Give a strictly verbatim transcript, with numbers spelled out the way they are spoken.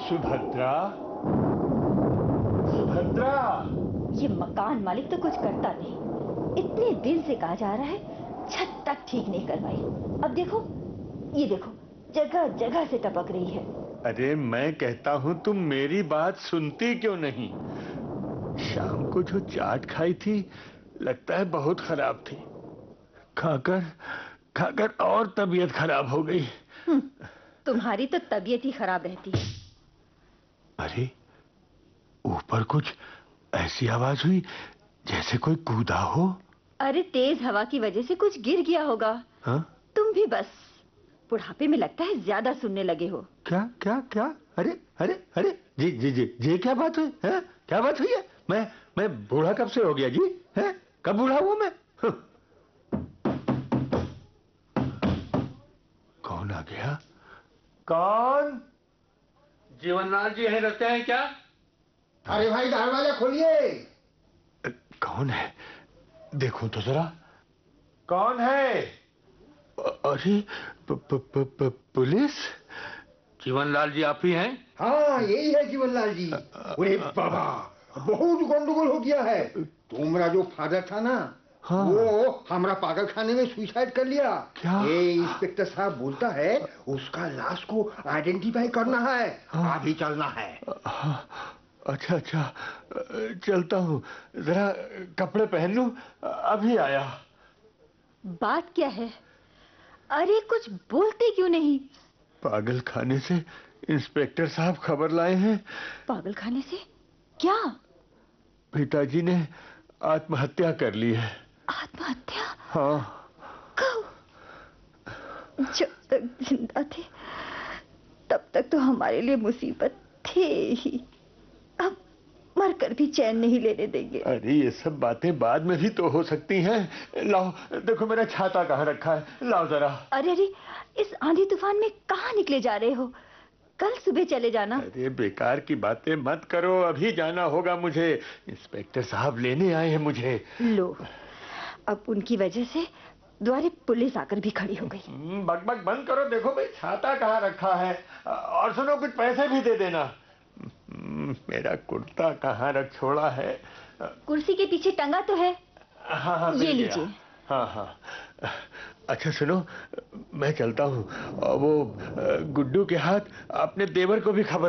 सुभद्रा, सुभद्रा। ये मकान मालिक तो कुछ करता नहीं। इतने दिन से कहा जा रहा है छत तक ठीक नहीं करवाई। अब देखो, ये देखो, जगह जगह से टपक रही है। अरे मैं कहता हूँ तुम मेरी बात सुनती क्यों नहीं? शाम को जो चाट खाई थी लगता है बहुत खराब थी। खाकर खाकर और तबीयत खराब हो गई। तुम्हारी तो तबीयत ही खराब रहती है। अरे ऊपर कुछ ऐसी आवाज हुई जैसे कोई कूदा हो। अरे तेज हवा की वजह से कुछ गिर गया होगा। हा? तुम भी बस बुढ़ापे में लगता है ज्यादा सुनने लगे हो। क्या क्या क्या? अरे अरे अरे जी जी जी जी क्या बात हुई है? क्या बात हुई है? मैं मैं बूढ़ा कब से हो गया जी? है कब बूढ़ा हुआ मैं? कौन आ गया? कौन? जीवनलाल जी यहीं रहते हैं क्या? अरे भाई दरवाजा खोलिए। कौन है? देखो तो जरा कौन है? अरे प, प, प, प, पुलिस? जीवनलाल जी आप ही हैं? हाँ यही है जीवनलाल जी। अरे बाबा बहुत गंडगोल हो गया है। तुम्हारा जो फादर था ना, हाँ। वो हमारा पागल खाने में सुसाइड कर लिया। क्या? ये इंस्पेक्टर साहब बोलता है उसका लाश को आइडेंटिफाई करना है। हाँ। अभी चलना है। हाँ, अच्छा अच्छा चलता हूँ। जरा कपड़े पहन लूं, अभी आया। बात क्या है? अरे कुछ बोलते क्यों नहीं? पागल खाने से इंस्पेक्टर साहब खबर लाए हैं। पागल खाने से? क्या? पिताजी ने आत्महत्या कर ली है। आत्महत्या? हाँ। कब? जब तक जिंदा थे तब तक तो हमारे लिए मुसीबत थे ही। अब मरकर भी चैन नहीं लेने देंगे। अरे ये सब बातें बाद में भी तो हो सकती हैं। लाओ देखो मेरा छाता कहाँ रखा है, लाओ जरा। अरे अरे इस आंधी तूफान में कहाँ निकले जा रहे हो? कल सुबह चले जाना। अरे बेकार की बातें मत करो, अभी जाना होगा मुझे। इंस्पेक्टर साहब लेने आए हैं मुझे। लो, अब उनकी वजह से द्वारे पुलिस आकर भी खड़ी हो गई। बकबक बंद करो। देखो भाई छाता कहाँ रखा है, और सुनो कुछ पैसे भी दे देना। मेरा कुर्ता कहाँ रख छोड़ा है? कुर्सी के पीछे टंगा तो है। हाँ हाँ ये लीजिए। हाँ हाँ। अच्छा सुनो, मैं चलता हूँ। वो गुड्डू के हाथ अपने देवर को भी खबर